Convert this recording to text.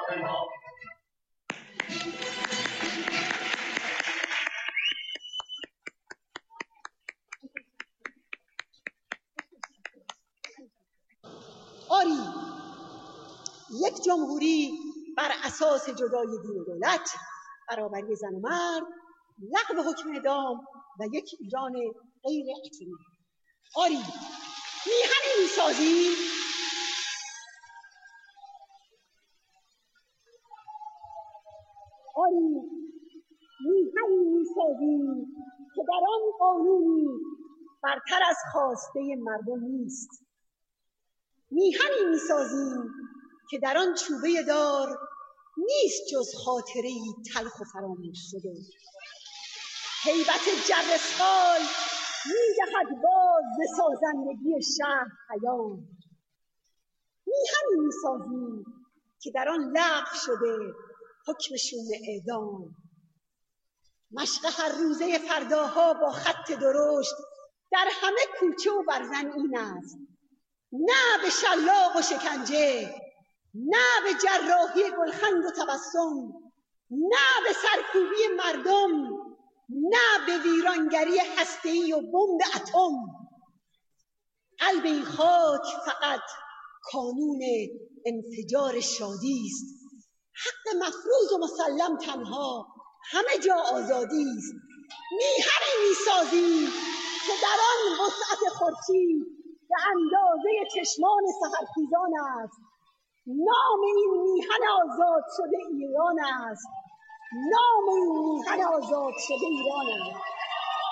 آری، یک جمهوری بر اساس جدای دین و دولت، برابری زن و مرد، لغو حکم اعدام و یک ایران غیر اتمی. آری، میهنی میسازی که در آن قانونی برتر از خواسته مردم نیست. میهنی میسازیم که در آن چوبه دار نیست جز خاطره‌ای تلخ و فراموش شده. هیبت جرسخال می‌دهد باز ز سازندگی شهر پیام. میهنی میسازیم که در آن لغو شده حکم شوم اعدام. مشق هر روزه فرداها با خط درشت در همه کوچه و برزن این است: نه به شلاق و شکنجه، نه به جراحی گلخند و تبسم، نه به سرکوبی مردم، نه به ویرانگری هسته‌ای و بمب اتم. قلب این خاک فقط کانون انفجار شادی است. حق مفروض و مسلم تنها همه جا آزادی است. میهنی میسازیم که در آن وسعت خورشید به اندازه چشمان سحرخیزان است. نام این میهن آزاد شده ایران است. نام این میهن آزاد شده ایران است.